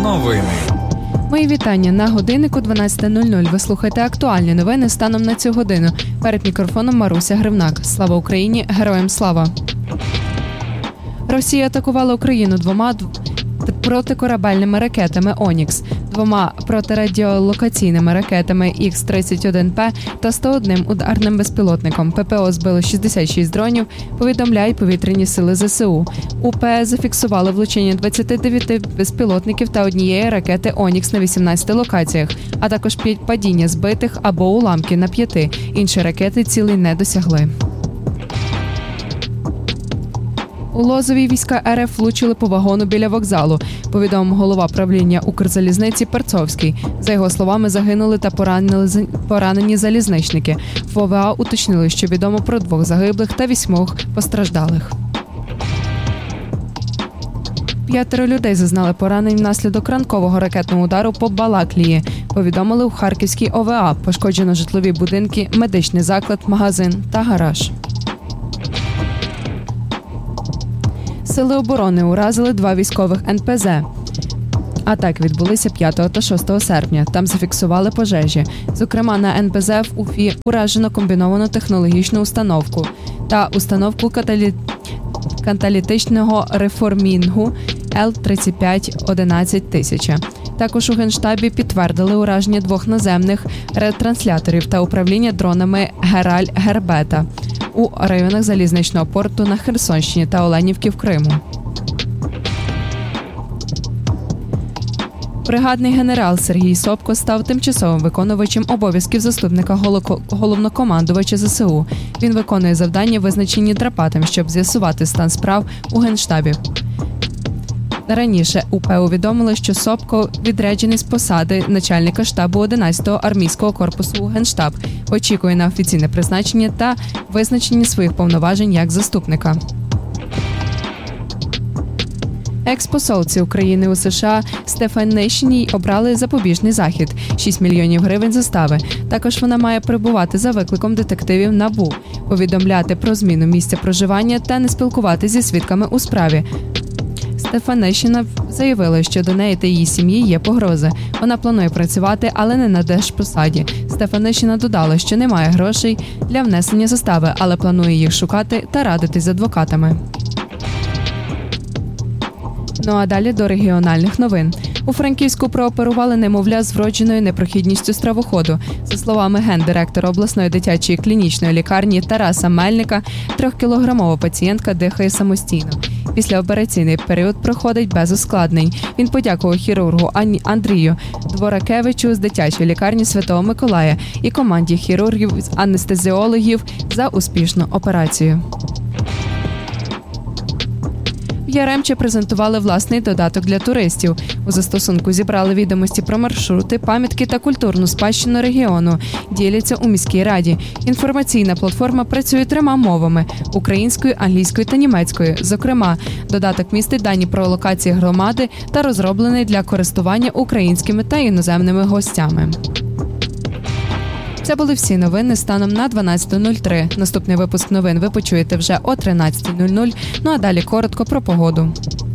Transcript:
Новини. Мої вітання. На годиннику 12:00. Ви слухаєте актуальні новини станом на цю годину. Перед мікрофоном Маруся Гривнак. Слава Україні! Героям слава! Росія атакувала Україну 2 протикорабельними ракетами «Онікс», 2 протирадіолокаційними ракетами Х-31П та 101 ударним безпілотником. ППО збило 66 дронів, повідомляють повітряні сили ЗСУ. УП зафіксували влучання 29 безпілотників та 1 ракети «Онікс» на 18 локаціях, а також 5 падіння збитих або уламків на 5. Інші ракети цілей не досягли. У Лозовій війська РФ влучили по вагону біля вокзалу, повідомив голова правління Укрзалізниці Перцовський. За його словами, загинули та поранені залізничники. В ОВА уточнили, що відомо про 2 загиблих та 8 постраждалих. 5 людей зазнали поранень внаслідок ранкового ракетного удару по Балаклії, повідомили у Харківській ОВА. Пошкоджено житлові будинки, медичний заклад, магазин та гараж. Сили оборони уразили 2 військових НПЗ. Атаки відбулися 5 та 6 серпня. Там зафіксували пожежі. Зокрема, на НПЗ в Уфі уражено комбіновану технологічну установку та установку каталітичного реформінгу Л-3511-1000. Також у Генштабі підтвердили ураження 2 наземних ретрансляторів та управління дронами Гераль-Гербета у районах залізничного порту на Херсонщині та Оленівки в Криму. Бригадний генерал Сергій Собко став тимчасовим виконувачем обов'язків заступника головнокомандувача ЗСУ. Він виконує завдання, визначені Драпатом, щоб з'ясувати стан справ у Генштабі. Раніше УП повідомили, що Собко відряджений з посади начальника штабу 11-го армійського корпусу у Генштаб, очікує на офіційне призначення та визначення своїх повноважень як заступника. Експосолці України у США Стефанишиній обрали запобіжний захід – 6 мільйонів гривень застави. Також вона має перебувати за викликом детективів НАБУ, повідомляти про зміну місця проживання та не спілкуватися зі свідками у справі. Стефанишина заявила, що до неї та її сім'ї є погрози. Вона планує працювати, але не на держпосаді. Стефанишина додала, що немає грошей для внесення застави, але планує їх шукати та радитись з адвокатами. Ну а далі до регіональних новин. У Франківську прооперували немовля з вродженою непрохідністю стравоходу. За словами гендиректора обласної дитячої клінічної лікарні Тараса Мельника, 3-кілограмова пацієнтка дихає самостійно. Післяопераційний період проходить без ускладнень. Він подякував хірургу Андрію Дворакевичу з дитячої лікарні Святого Миколая і команді хірургів-анестезіологів за успішну операцію. В Яремче презентували власний додаток для туристів. У застосунку зібрали відомості про маршрути, пам'ятки та культурну спадщину регіону. Діляться у міській раді. Інформаційна платформа працює 3 мовами – українською, англійською та німецькою. Зокрема, додаток містить дані про локації громади та розроблений для користування українськими та іноземними гостями. Це були всі новини станом на 12:03. Наступний випуск новин ви почуєте вже о 13:00. Ну а далі коротко про погоду.